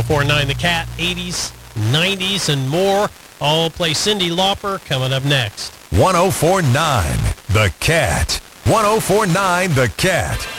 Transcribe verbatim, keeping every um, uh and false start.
four point nine The Cat, eighties, nineties, and more. I'll play Cyndi Lauper coming up next. one oh four point nine The Cat. one oh four point nine The Cat.